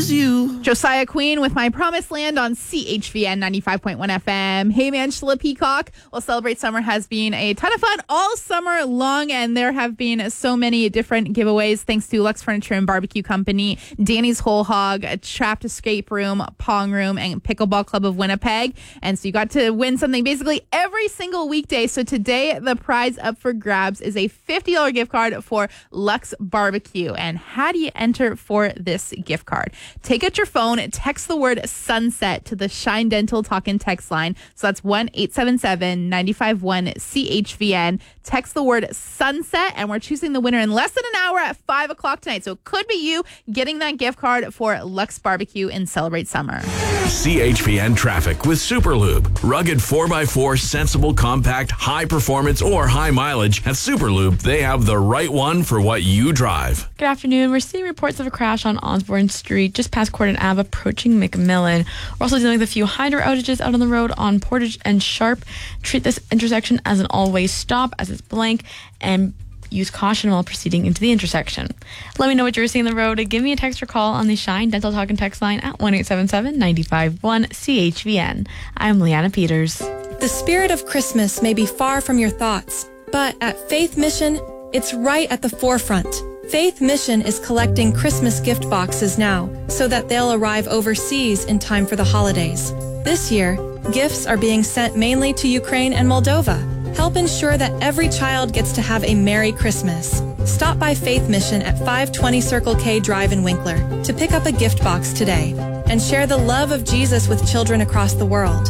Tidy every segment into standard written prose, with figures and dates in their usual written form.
You. Josiah Queen with My Promised Land on CHVN 95.1 FM. Hey, Angela Peacock. Well, Celebrate Summer has been a ton of fun all summer long, and there have been so many different giveaways thanks to Lux Furniture and Barbecue Company, Danny's Whole Hog, Trapped Escape Room, Pong Room, and Pickleball Club of Winnipeg. And so you got to win something basically every single weekday. So today, the prize up for grabs is a $50 gift card for Lux Barbecue. And how do you enter for this gift card? Take out your phone, text the word sunset to the Shine Dental Talk and Text line. So that's 1-877-951-CHVN. Text the word sunset, and we're choosing the winner in less than an hour at 5 o'clock tonight. So it could be you getting that gift card for Lux Barbecue and Celebrate Summer. CHVN traffic with Superlube. Rugged 4x4, sensible, compact, high performance, or high mileage. At Superlube, they have the right one for what you drive. Good afternoon. We're seeing reports of a crash on Osborne Street, just past Cordon Ave, approaching McMillan. We're also dealing with a few hydro outages out on the road on Portage and Sharp. Treat this intersection as an all-way stop, as it's blank, and use caution while proceeding into the intersection. Let me know what you're seeing on the road. Give me a text or call on the Shine Dental Talk and Text line at 1-877-951-CHVN. I'm Leanna Peters. The spirit of Christmas may be far from your thoughts, but at Faith Mission, it's right at the forefront. Faith Mission is collecting Christmas gift boxes now so that they'll arrive overseas in time for the holidays. This year, gifts are being sent mainly to Ukraine and Moldova. Help ensure that every child gets to have a Merry Christmas. Stop by Faith Mission at 520 Circle K Drive in Winkler to pick up a gift box today and share the love of Jesus with children across the world.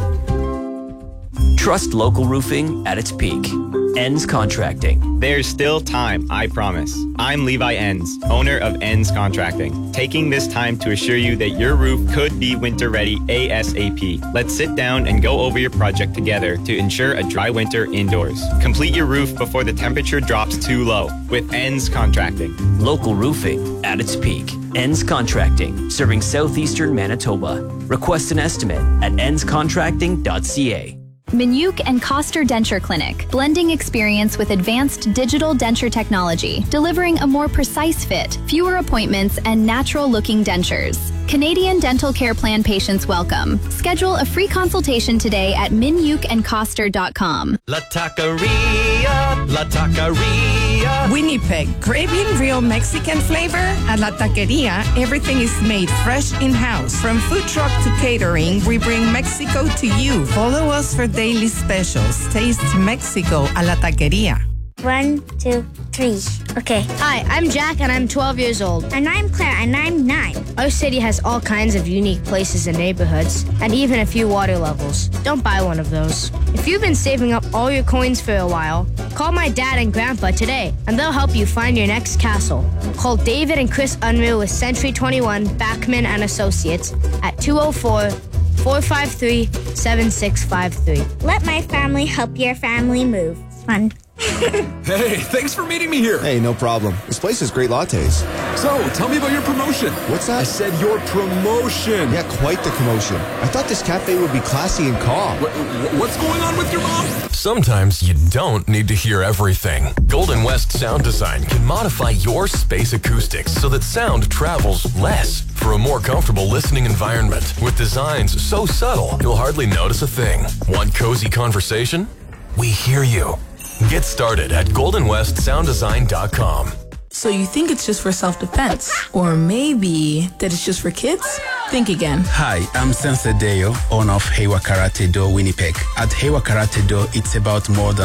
Trust local roofing at its peak. Enns Contracting. There's still time, I promise. I'm Levi Enns, owner of Enns Contracting, taking this time to assure you that your roof could be winter ready ASAP. Let's sit down and go over your project together to ensure a dry winter indoors. Complete your roof before the temperature drops too low with Enns Contracting. Local roofing at its peak. Enns Contracting, serving southeastern Manitoba. Request an estimate at ennscontracting.ca. Minuk and Coster Denture Clinic, blending experience with advanced digital denture technology, delivering a more precise fit, fewer appointments, and natural-looking dentures. Canadian Dental Care Plan patients welcome. Schedule a free consultation today at minukandcoster.com. La Taqueria, La Taqueria. Winnipeg, craving real Mexican flavor? At La Taqueria, everything is made fresh in-house. From food truck to catering, we bring Mexico to you. Follow us for daily specials. Taste Mexico a La Taqueria. 1, 2, 3. Okay. Hi, I'm Jack and I'm 12 years old. And I'm Claire and I'm 9. Our city has all kinds of unique places and neighborhoods, and even a few water levels. Don't buy one of those. If you've been saving up all your coins for a while, call my dad and grandpa today, and they'll help you find your next castle. Call David and Chris Unreal with Century 21, Backman and Associates at 204-453-7653. Let my family help your family move. Fun. Hey, thanks for meeting me here. Hey, no problem. This place has great lattes. So, tell me about your promotion. What's that? I said your promotion. Yeah, quite the commotion. I thought this cafe would be classy and calm. What's going on with your mom? Sometimes you don't need to hear everything. Golden West Sound Design can modify your space acoustics so that sound travels less for a more comfortable listening environment. With designs so subtle, you'll hardly notice a thing. Want cozy conversation? We hear you. Get started at goldenwestsounddesign.com. So you think it's just for self-defense? Or maybe that it's just for kids? Think again. Hi, I'm Sensei Deo, owner of Heiwa Karate Do Winnipeg. At Heiwa Karate Do, it's about more than